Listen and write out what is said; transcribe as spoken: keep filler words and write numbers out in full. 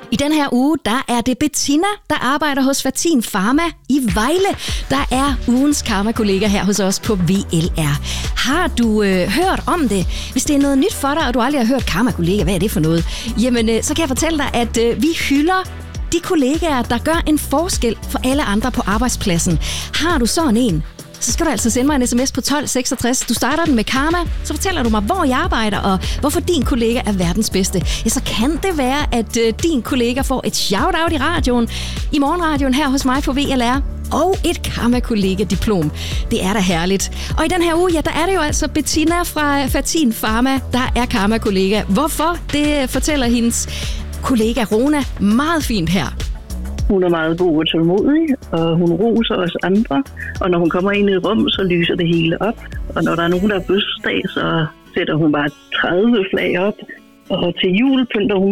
I den her uge, der er det Bettina, der arbejder hos Fertin Pharma i Vejle, der er ugens karma-kollega her hos os på V L R. Har du øh, hørt om det? Hvis det er noget nyt for dig, og du aldrig har hørt karma-kollega, hvad er det for noget? Jamen, øh, så kan jeg fortælle dig, at øh, vi hylder de kollegaer, der gør en forskel for alle andre på arbejdspladsen. Har du sådan en, så skal du altså sende mig en sms på tolv seksogtres. Du starter den med karma, så fortæller du mig, hvor jeg arbejder, og hvorfor din kollega er verdens bedste. Ja, så kan det være, at øh, din kollega får et shout-out i radioen, i morgenradioen her hos mig på V L R, og et karma-kollega-diplom. Det er da herligt. Og i den her uge, ja, der er det jo altså Bettina fra Fertin Pharma, der er karma-kollega. Hvorfor? Det fortæller hendes kollega Rona meget fint her. Hun er meget god og tålmodig, og hun roser os andre. Og når hun kommer ind i et rum, så lyser det hele op. Og når der er nogen, der er fødselsdag, så sætter hun bare tredive flag op. Og til jul pynter hun